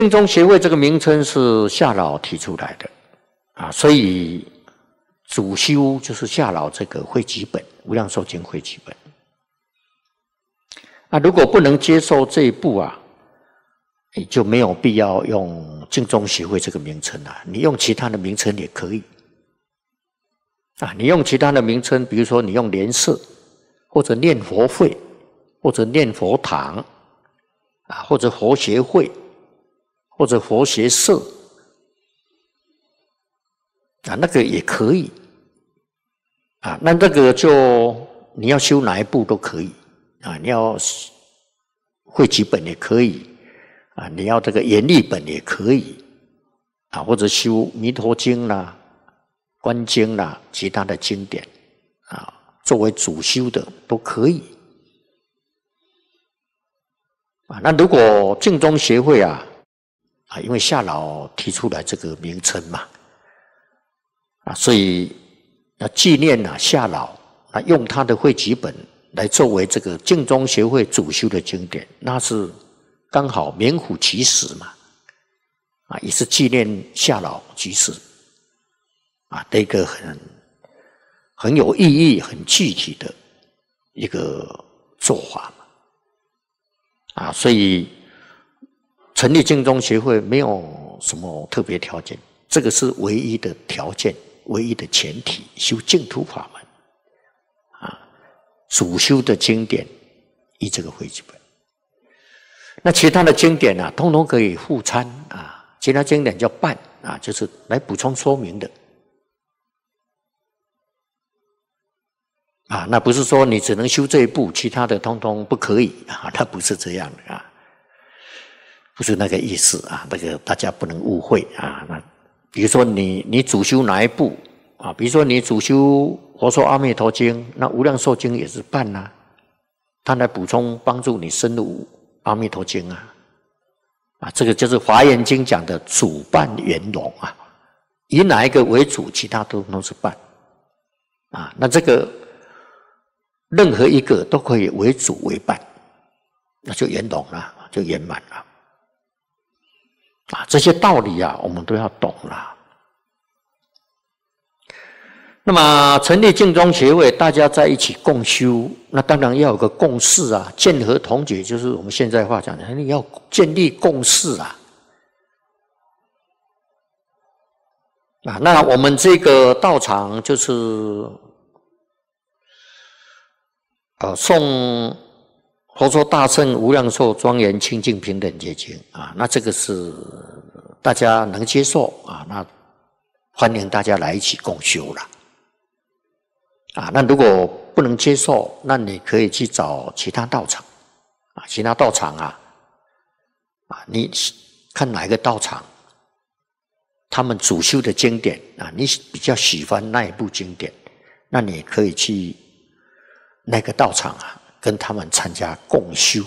净宗协会这个名称是夏老提出来的啊，所以主修就是夏老这个汇集本《无量寿经》汇集本。那如果不能接受这一步啊，你就没有必要用净宗协会这个名称啊，你用其他的名称也可以啊。你用其他的名称，比如说你用莲社，或者念佛会，或者念佛堂啊，或者佛协会，或者佛协社啊，那个也可以啊。那这个就你要修哪一部都可以啊，你要汇集本也可以啊，你要这个严历本也可以啊，或者修弥陀经啦、观经啦、其他的经典啊，作为主修的都可以啊。那如果净宗协会啊，因为夏老提出来这个名称嘛，啊，所以要纪念夏老啊，用他的汇集本来作为这个净宗协会主修的经典，那是刚好名副其实嘛，啊，也是纪念夏老居士啊的一个很有意义、很具体的一个做法嘛，啊，所以成立净宗协会没有什么特别条件，这个是唯一的条件、唯一的前提。修净土法门啊，主修的经典依这个汇集本。那其他的经典啊，通通可以附参啊，其他经典叫伴啊，就是来补充说明的啊。那不是说你只能修这一部，其他的通通不可以啊，那不是这样的啊。不是那个意思啊，那个大家不能误会啊。那比如说你主修哪一部啊？比如说你主修《佛说阿弥陀经》，那《无量寿经》也是伴啊，它来补充帮助你深入阿弥陀经啊。啊，这个就是《华严经》讲的主伴圆融啊，以哪一个为主，其他都是伴啊。那这个任何一个都可以为主为伴，那就圆融了，就圆满了。啊，这些道理啊，我们都要懂啦。那么成立净宗协会，大家在一起共修，那当然要有个共识啊，见合同解，就是我们现在话讲的，你要建立共识啊。啊，那我们这个道场就是诵佛说大乘无量寿庄严清净平等觉经啊，那这个是大家能接受啊，那欢迎大家来一起共修了啊。那如果不能接受，那你可以去找其他道场啊，其他道场啊，你看哪一个道场，他们主修的经典啊，你比较喜欢那一部经典，那你可以去那个道场啊。跟他们参加共修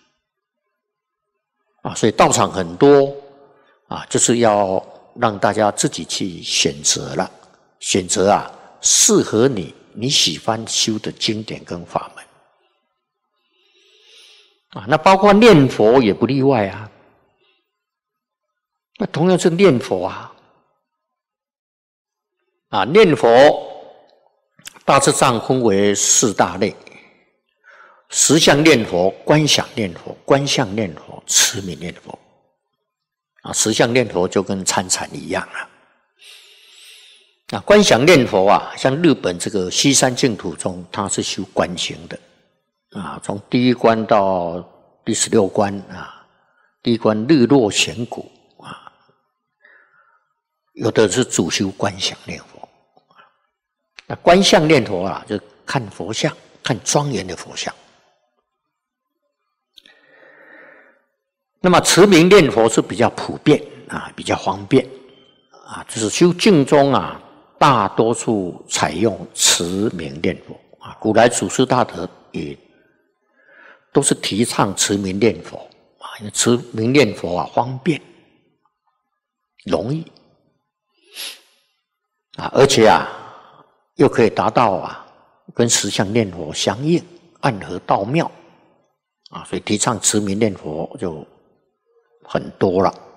啊，所以道场很多啊，就是要让大家自己去选择了，选择啊适合你喜欢修的经典跟法门啊，那包括念佛也不例外啊。那同样是念佛啊，念佛大致上分为4大类。实相念佛、观想念佛、观相念佛、持名念佛啊，实相念佛就跟参禅一样啊。观想念佛啊，像日本这个西山净土宗，它是修观行的啊，从第1关到第16关啊，第1关日落显谷啊，有的是主修观想念佛。那观相念佛啊，就看佛像，看庄严的佛像。那么持名念佛是比较普遍啊，比较方便啊，就是修净宗啊，大多数采用持名念佛啊。古来祖师大德也都是提倡持名念佛啊，因为持名念佛啊方便、容易啊，而且啊又可以达到啊跟实相念佛相应，暗合道妙啊，所以提倡持名念佛就很多了。